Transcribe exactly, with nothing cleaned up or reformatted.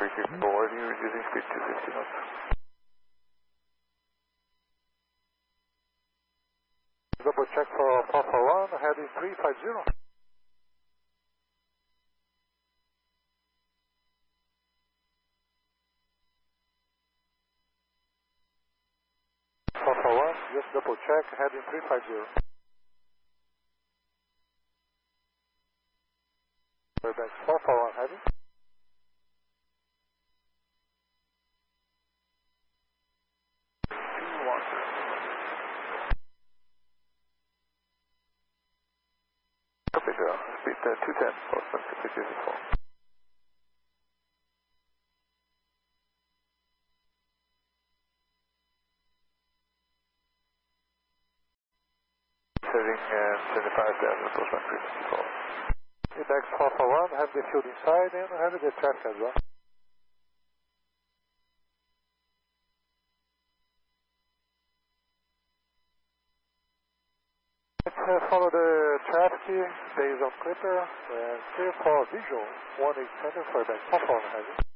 keep forward, you're using speed two fifty knots. Double check for Papa one, heading three five zero. Papa one, just double check, heading three five zero. Fairbanks Papa one, heading. two one. Copy, Joe. Speed uh, two ten, Postman six zero four. Heading uh, seventy-five thousand, Postman three fifty-four. Index Papa one, have the field inside and have the traffic as well. Let's uh, follow the traffic based on Clipper and clear for visual one eight center for Fairbanks Papa one, heading.